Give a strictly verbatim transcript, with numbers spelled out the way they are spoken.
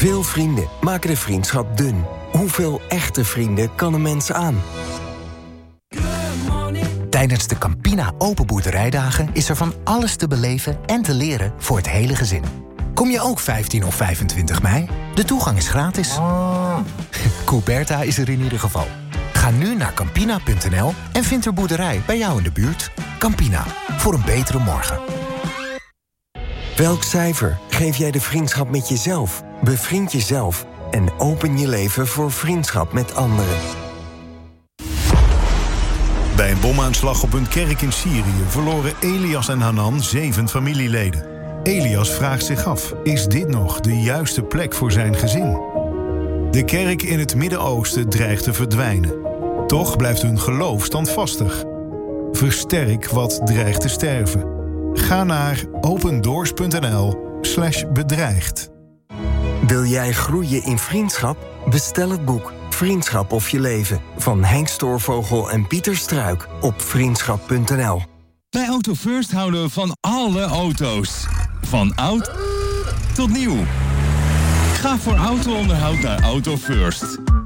Veel vrienden maken de vriendschap dun. Hoeveel echte vrienden kan een mens aan? Tijdens de Campina Open Boerderijdagen is er van alles te beleven en te leren voor het hele gezin. Kom je ook vijftien of vijfentwintig mei? De toegang is gratis. Couberta is er in ieder geval. Ga nu naar campina punt n l en vind er boerderij bij jou in de buurt. Campina, voor een betere morgen. Welk cijfer geef jij de vriendschap met jezelf? Bevriend jezelf en open je leven voor vriendschap met anderen. Bij een bomaanslag op een kerk in Syrië verloren Elias en Hanan zeven familieleden. Elias vraagt zich af, is dit nog de juiste plek voor zijn gezin? De kerk in het Midden-Oosten dreigt te verdwijnen. Toch blijft hun geloof standvastig. Versterk wat dreigt te sterven. Ga naar opendoors punt n l slash bedreigd. Wil jij groeien in vriendschap? Bestel het boek Vriendschap of je leven van Henk Stoorvogel en Pieter Struik op vriendschap punt n l. Bij Auto First houden we van alle auto's. Van oud tot nieuw. Ga voor auto-onderhoud naar Auto First.